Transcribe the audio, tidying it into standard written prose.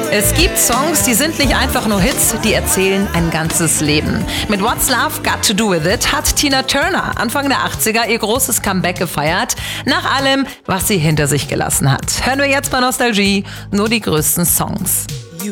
Es gibt Songs, die sind nicht einfach nur Hits, die erzählen ein ganzes Leben. Mit What's Love Got to Do With It hat Tina Turner Anfang der 80er ihr großes Comeback gefeiert, nach allem, was sie hinter sich gelassen hat. Hören wir jetzt bei Nostalgie nur die größten Songs.